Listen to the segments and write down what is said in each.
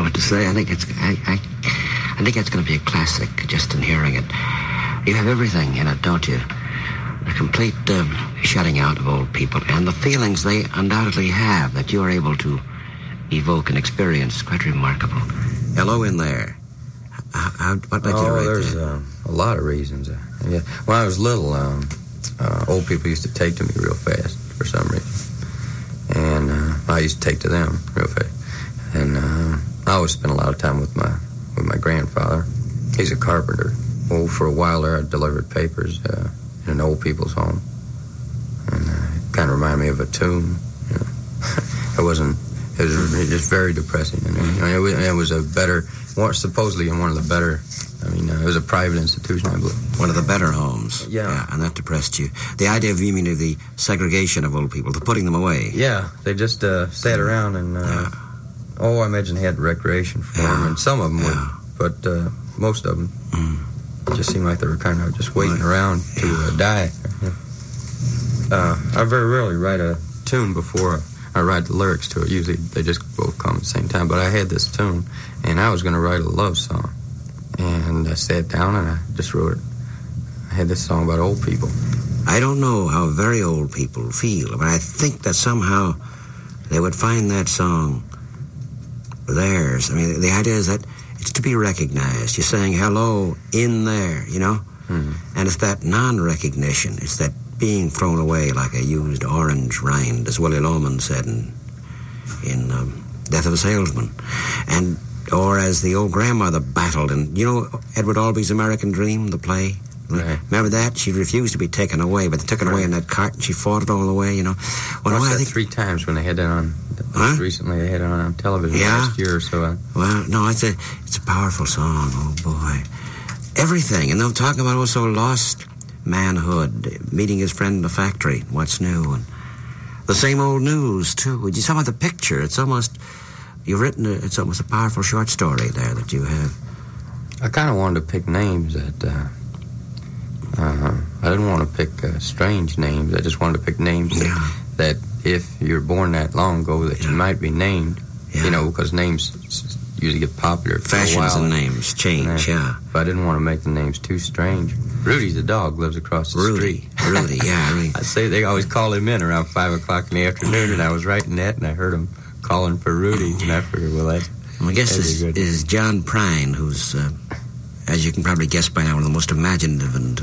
what to say. I think it's I think it's going to be a classic just in hearing it. You have everything in it, don't you? A complete shutting out of old people and the feelings they undoubtedly have that you're able to evoke and experience. Quite remarkable. Hello in there. What led you to write there's that? A lot of reasons. Yeah. When I was little, old people used to take to me real fast for some reason, and I used to take to them real fast. And I always spent a lot of time with my grandfather. He's a carpenter. Well, for a while there, I delivered papers in an old people's home, and it kind of reminded me of a tomb. You know? It was just very depressing. And it was a better, supposedly in one of the better. It was a private institution, I believe. One of the better homes. Yeah. And that depressed you. The idea of, you mean, of the segregation of old people, the putting them away. Yeah, they just sat around and, I imagine they had recreation for them, and some of them would, but most of them just seemed like they were kind of just waiting around to die. I very rarely write a tune before I write the lyrics to it. Usually they just both come at the same time, but I had this tune, and I was going to write a love song. And I sat down and I just wrote it. I had this song about old people. I don't know how very old people feel, but I think that somehow they would find that song theirs. The idea is that it's to be recognized. You're saying hello in there, you know? Mm-hmm. And it's that non-recognition. It's that being thrown away like a used orange rind, as Willie Loman said in Death of a Salesman. Or as the old grandmother battled, and you know Edward Albee's American Dream, the play? Right. Remember that? She refused to be taken away, but they took her away in that cart, and she fought it all the way, you know. Well, I think 3 times when they had that on, recently they had it on television last year or so. Well, no, it's a powerful song, oh boy. Everything, and they're talking about also lost manhood, meeting his friend in the factory, what's new, and the same old news, too. Would you talk about the picture? It's almost... it's almost a powerful short story there that you have. I kind of wanted to pick names that, I didn't want to pick strange names. I just wanted to pick names that if you're born that long ago, that you might be named, you know, because names usually get popular for Fashions a while. and names change, But I didn't want to make the names too strange. Rudy the dog lives across the street. Rudy, yeah. I say they always call him in around 5 o'clock in the afternoon, and I was writing that, and I heard him calling for Rudy, and I figured, my guest is John Prine, who's, as you can probably guess by now, one of the most imaginative and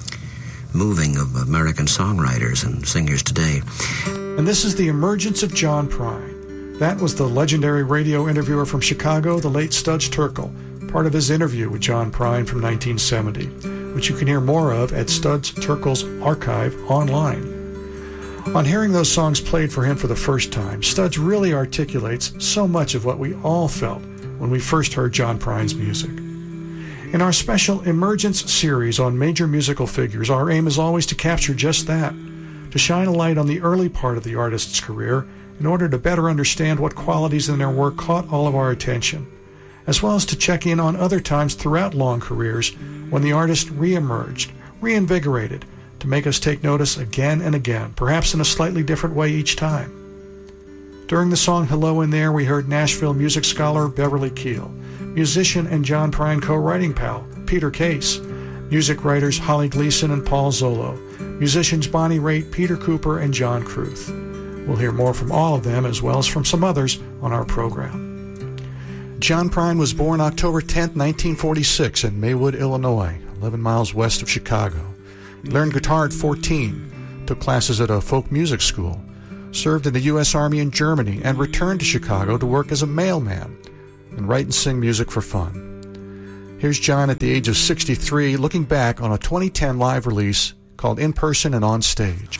moving of American songwriters and singers today. And this is the emergence of John Prine. That was the legendary radio interviewer from Chicago, the late Studs Terkel, part of his interview with John Prine from 1970, which you can hear more of at Studs Terkel's archive online. On hearing those songs played for him for the first time, Studs really articulates so much of what we all felt when we first heard John Prine's music. In our special Emergence series on major musical figures, our aim is always to capture just that, to shine a light on the early part of the artist's career in order to better understand what qualities in their work caught all of our attention, as well as to check in on other times throughout long careers when the artist re-emerged, reinvigorated, to make us take notice again and again, perhaps in a slightly different way each time. During the song Hello in There, we heard Nashville music scholar Beverly Keel, musician and John Prine co-writing pal Peter Case, music writers Holly Gleason and Paul Zollo, musicians Bonnie Raitt, Peter Cooper, and John Kruth. We'll hear more from all of them as well as from some others on our program. John Prine was born October 10, 1946 in Maywood, Illinois, 11 miles west of Chicago. He learned guitar at 14, took classes at a folk music school, served in the U.S. Army in Germany, and returned to Chicago to work as a mailman and write and sing music for fun. Here's John at the age of 63 looking back on a 2010 live release called In Person and On Stage.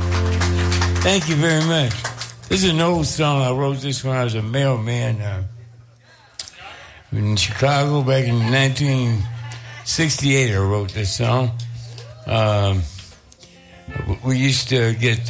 Thank you very much. This is an old song. I wrote this when I was a mailman in Chicago back in 1968. I wrote this song. We used to get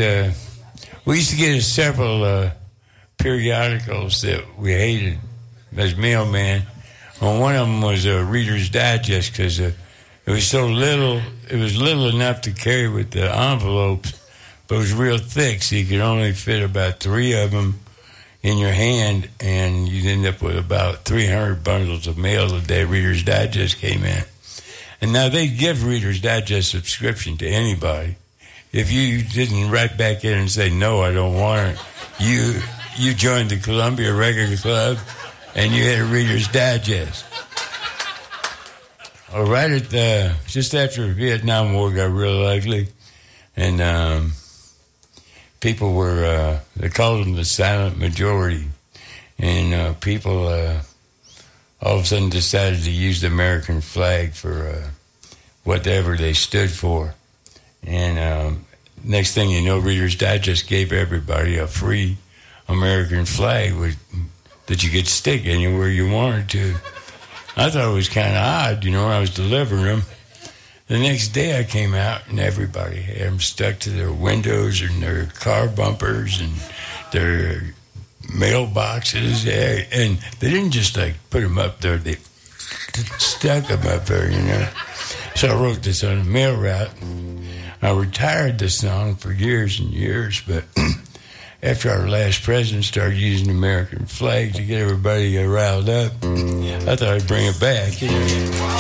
several periodicals that we hated as mailman. Well, one of them was a Reader's Digest because it was so little. It was little enough to carry with the envelopes, but it was real thick, so you could only fit about 3 of them in your hand, and you'd end up with about 300 bundles of mail the day Reader's Digest came in. And now they give Reader's Digest subscription to anybody. If you didn't write back in and say, no, I don't want it, you joined the Columbia Record Club, and you had a Reader's Digest. Well, right at just after the Vietnam War got real ugly, and people were, they called them the silent majority. And people all of a sudden decided to use the American flag for whatever they stood for. And next thing you know, Reader's Digest gave everybody a free American flag that you could stick anywhere you wanted to. I thought it was kind of odd, when I was delivering them. The next day I came out and everybody had them stuck to their windows and their car bumpers and their mailboxes. And they didn't just put them up there, they stuck them up there, So I wrote this on a mail route. I retired this song for years and years, but after our last president started using the American flag to get everybody riled up, I thought I'd bring it back.